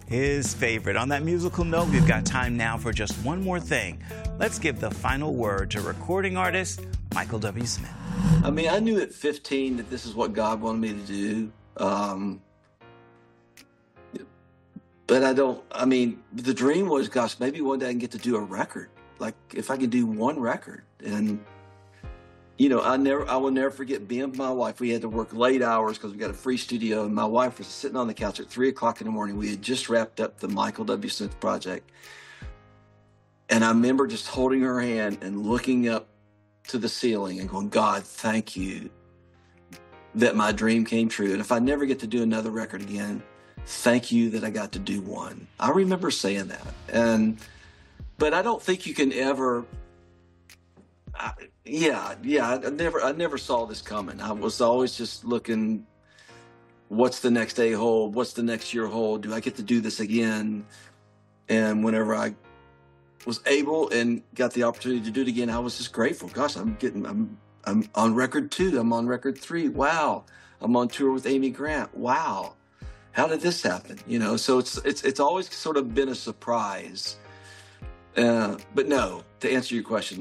His favorite. On that musical note, we've got time now for just one more thing. Let's give the final word to recording artist Michael W. Smith. I mean, I knew at 15 that this is what God wanted me to do. But the dream was, gosh, maybe one day I can get to do a record. Like, if I can do one record. And, you know, I will never forget being with my wife. We had to work late hours because we got a free studio. And my wife was sitting on the couch at 3 o'clock in the morning. We had just wrapped up the Michael W. Smith project. And I remember just holding her hand and looking up to the ceiling and going, God, thank you that my dream came true. And if I never get to do another record again, thank you that I got to do one. I remember saying that. But I don't think you can ever, I never saw this coming. I was always just looking, what's the next day hold? What's the next year hold? Do I get to do this again? And whenever I was able and got the opportunity to do it again, I was just grateful. Gosh, I'm on record 2. I'm on record 3. Wow. I'm on tour with Amy Grant. Wow. How did this happen? You know, so it's always sort of been a surprise. But no, to answer your question,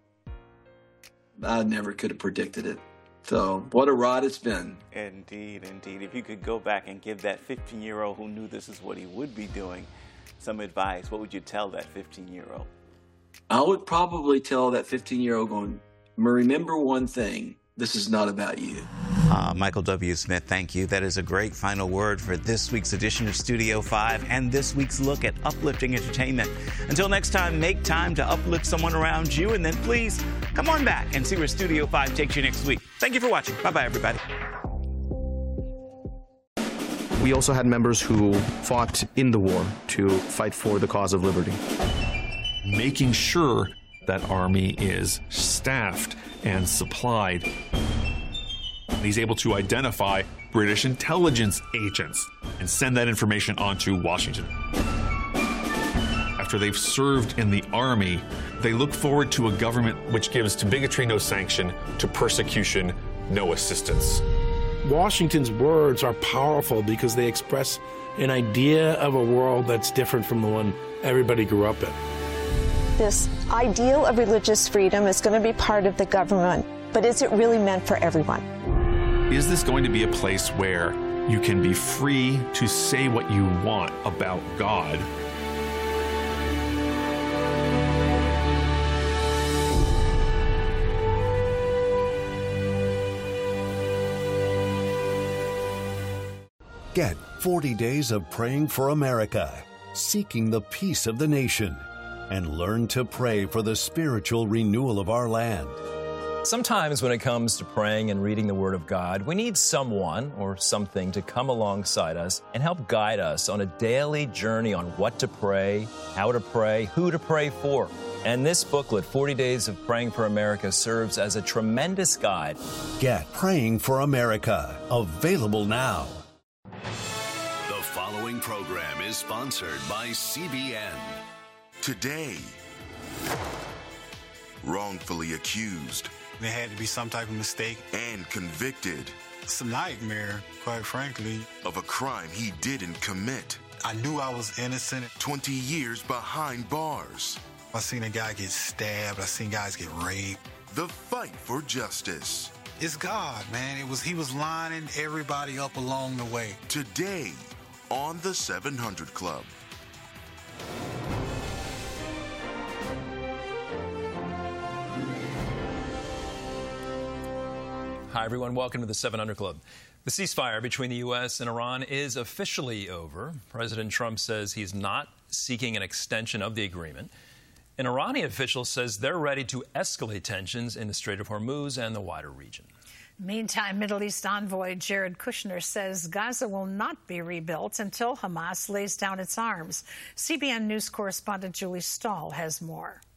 I never could have predicted it. So what a ride it's been. Indeed, indeed. If you could go back and give that 15-year-old who knew this is what he would be doing some advice, what would you tell that 15-year-old? I would probably tell that 15-year-old going, remember one thing, this is not about you. Michael W. Smith, thank you. That is a great final word for this week's edition of Studio 5 and this week's look at uplifting entertainment. Until next time, make time to uplift someone around you, and then please come on back and see where Studio 5 takes you next week. Thank you for watching. Bye-bye, everybody. We also had members who fought in the war to fight for the cause of liberty. Making sure that Army is staffed and supplied. He's able to identify British intelligence agents and send that information on to Washington. After they've served in the Army, they look forward to a government which gives to bigotry no sanction, to persecution no assistance. Washington's words are powerful because they express an idea of a world that's different from the one everybody grew up in. This ideal of religious freedom is going to be part of the government, but is it really meant for everyone? Is this going to be a place where you can be free to say what you want about God? Get 40 days of praying for America, seeking the peace of the nation, and learn to pray for the spiritual renewal of our land. Sometimes when it comes to praying and reading the Word of God, we need someone or something to come alongside us and help guide us on a daily journey on what to pray, how to pray, who to pray for. And this booklet, 40 Days of Praying for America, serves as a tremendous guide. Get Praying for America, available now. The following program is sponsored by CBN. Today, wrongfully accused. There had to be some type of mistake. And convicted. It's a nightmare, quite frankly. Of a crime he didn't commit. I knew I was innocent. 20 years behind bars. I seen a guy get stabbed. I seen guys get raped. The fight for justice. It's God, man. He was lining everybody up along the way. Today on the 700 Club. Hi, everyone. Welcome to the 700 Club. The ceasefire between the U.S. and Iran is officially over. President Trump says he's not seeking an extension of the agreement. An Iranian official says they're ready to escalate tensions in the Strait of Hormuz and the wider region. Meantime, Middle East envoy Jared Kushner says Gaza will not be rebuilt until Hamas lays down its arms. CBN News correspondent Julie Stahl has more.